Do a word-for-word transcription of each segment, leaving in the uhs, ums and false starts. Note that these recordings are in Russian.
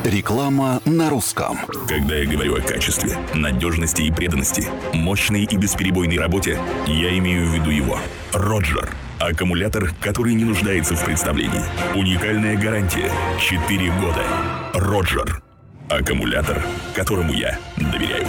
Реклама на русском. Когда я говорю о качестве, надежности и преданности, мощной и бесперебойной работе, я имею в виду его. Роджер. Аккумулятор, который не нуждается в представлении. Уникальная гарантия. четыре года. Роджер. Аккумулятор, которому я доверяю.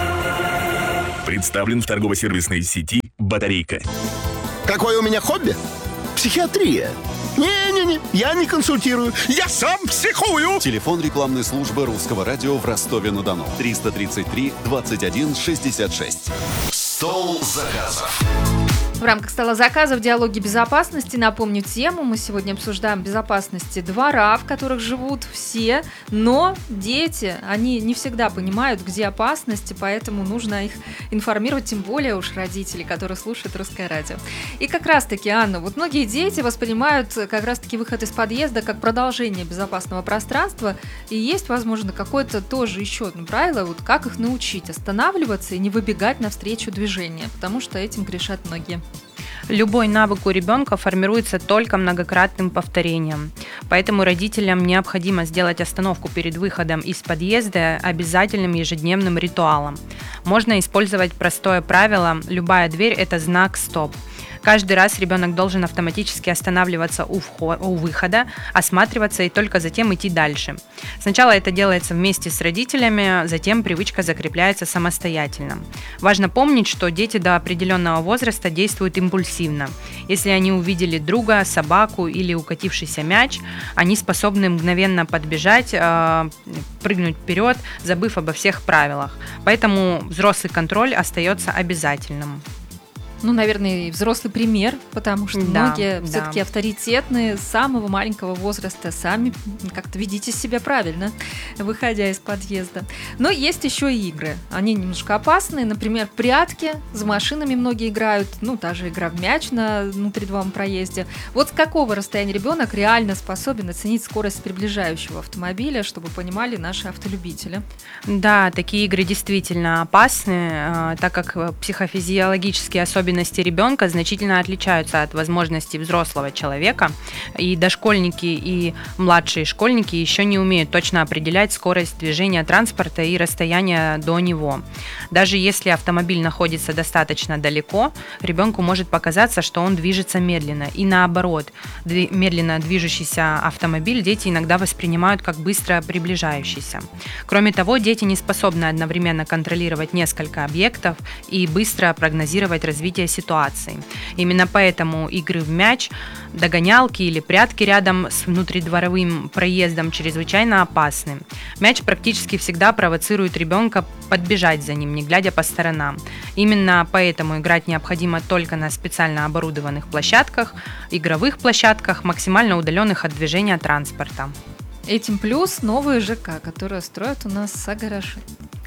Представлен в торгово-сервисной сети «Батарейка». Какое у меня хобби? Психиатрия. Не-не-не, я не консультирую, я сам психую. Телефон рекламной службы Русского радио в Ростове-на-Дону. триста тридцать три двадцать один шестьдесят шесть. Стол заказов. В рамках стола заказов «Диалоги безопасности», напомню тему, мы сегодня обсуждаем безопасности двора, в которых живут все, но дети, они не всегда понимают, где опасности, поэтому нужно их информировать, тем более уж родители, которые слушают Русское радио. И как раз-таки, Анна, вот многие дети воспринимают как раз-таки выход из подъезда как продолжение безопасного пространства, и есть, возможно, какое-то тоже еще одно правило, вот как их научить останавливаться и не выбегать навстречу движения, потому что этим грешат многие. Любой навык у ребенка формируется только многократным повторением. Поэтому родителям необходимо сделать остановку перед выходом из подъезда обязательным ежедневным ритуалом. Можно использовать простое правило: любая дверь – это знак «стоп». Каждый раз ребенок должен автоматически останавливаться у, вход, у выхода, осматриваться и только затем идти дальше. Сначала это делается вместе с родителями, затем привычка закрепляется самостоятельно. Важно помнить, что дети до определенного возраста действуют импульсивно. Если они увидели друга, собаку или укатившийся мяч, они способны мгновенно подбежать, э, прыгнуть вперед, забыв обо всех правилах. Поэтому взрослый контроль остается обязательным. Ну, наверное, и взрослый пример, потому что да, многие да. все-таки авторитетные с самого маленького возраста. Сами как-то ведите себя правильно, выходя из подъезда. Но есть еще и игры. Они немножко опасные. Например, прятки. За машинами многие играют. Ну, та же игра в мяч на внутридворовом проезде. Вот с какого расстояния ребенок реально способен оценить скорость приближающего автомобиля, чтобы понимали наши автолюбители? Да, такие игры действительно опасны, так как психофизиологические особенности ребенка значительно отличаются от возможностей взрослого человека, и дошкольники и младшие школьники еще не умеют точно определять скорость движения транспорта и расстояние до него. Даже если автомобиль находится достаточно далеко, ребенку может показаться, что он движется медленно, и наоборот, медленно движущийся автомобиль дети иногда воспринимают как быстро приближающийся. Кроме того, дети не способны одновременно контролировать несколько объектов и быстро прогнозировать развитие ситуации. Именно поэтому игры в мяч, догонялки или прятки рядом с внутридворовым проездом чрезвычайно опасны. Мяч практически всегда провоцирует ребенка подбежать за ним, не глядя по сторонам. Именно поэтому играть необходимо только на специально оборудованных площадках, игровых площадках, максимально удаленных от движения транспорта. Этим плюс новые ЖК, которые строят у нас за гаражи.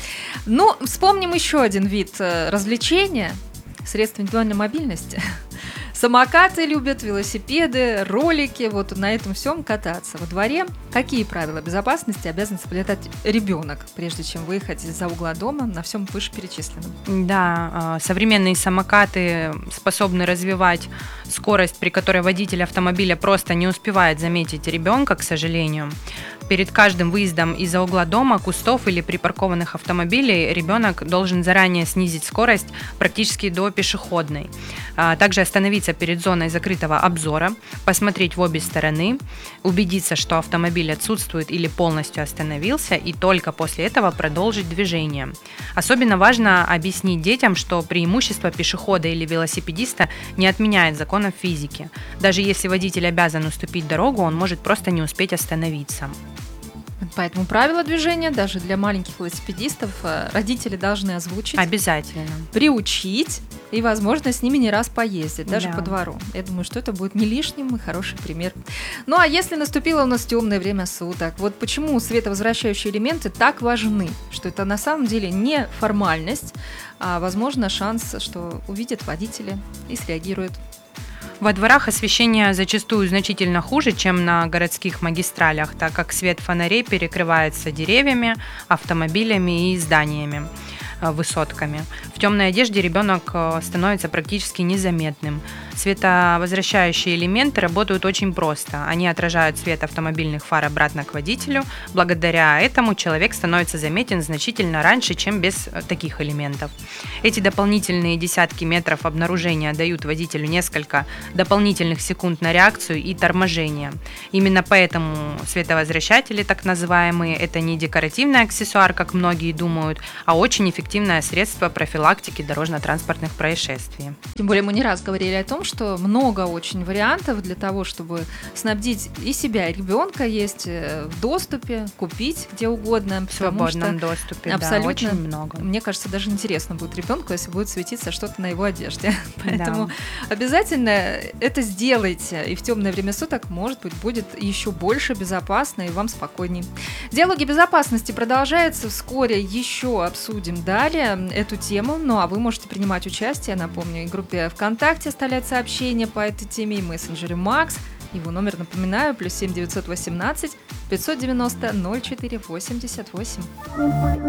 Ну, вспомним еще один вид развлечения. Средства индивидуальной мобильности. Самокаты любят, велосипеды, ролики, вот на этом всем кататься. Во дворе какие правила безопасности обязан соблюдать ребенок, прежде чем выехать из-за угла дома на всем вышеперечисленном? Да, современные самокаты способны развивать скорость, при которой водитель автомобиля просто не успевает заметить ребенка, к сожалению. Перед каждым выездом из-за угла дома, кустов или припаркованных автомобилей ребенок должен заранее снизить скорость практически до пешеходной. Также остановиться перед зоной закрытого обзора, посмотреть в обе стороны, убедиться, что автомобиль отсутствует или полностью остановился, и только после этого продолжить движение. Особенно важно объяснить детям, что преимущество пешехода или велосипедиста не отменяет законов физики. Даже если водитель обязан уступить дорогу, он может просто не успеть остановиться. Поэтому правила движения даже для маленьких велосипедистов родители должны озвучить. Обязательно. Приучить и, возможно, с ними не раз поездить, даже да. по двору. Я думаю, что это будет не лишним и хороший пример. Ну а если наступило у нас темное время суток, вот почему световозвращающие элементы так важны, что это на самом деле не формальность, а, возможно, шанс, что увидят водители и среагируют. Во дворах освещение зачастую значительно хуже, чем на городских магистралях, так как свет фонарей перекрывается деревьями, автомобилями и зданиями. высотками. В темной одежде ребенок становится практически незаметным. Световозвращающие элементы работают очень просто. Они отражают свет автомобильных фар обратно к водителю. Благодаря этому человек становится заметен значительно раньше, чем без таких элементов. Эти дополнительные десятки метров обнаружения дают водителю несколько дополнительных секунд на реакцию и торможение. Именно поэтому световозвращатели, так называемые, это не декоративный аксессуар, как многие думают, а очень эффективное средство профилактики дорожно-транспортных происшествий. Тем более мы не раз говорили о том, что много очень вариантов для того, чтобы снабдить и себя, и ребенка, есть в доступе, купить где угодно. В свободном доступе, абсолютно, да, очень много. Мне кажется, даже интересно будет ребенку, если будет светиться что-то на его одежде. Поэтому Да. обязательно это сделайте, и в темное время суток, может быть, будет еще больше безопасно и вам спокойней. Диалоги безопасности продолжаются. Вскоре еще обсудим далее эту тему. Ну а вы можете принимать участие, напомню, в группе ВКонтакте оставлять сообщения по этой теме и мессенджере Макс. Его номер, напоминаю, плюс семь девятьсот восемнадцать пятьсот девяносто ноль четыре восемьдесят восемь.